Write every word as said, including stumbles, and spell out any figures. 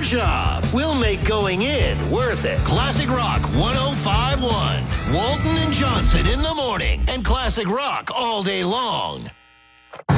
job. We'll make going in worth it. Classic Rock one oh five point one. Walton and Johnson in the morning and Classic Rock all day long.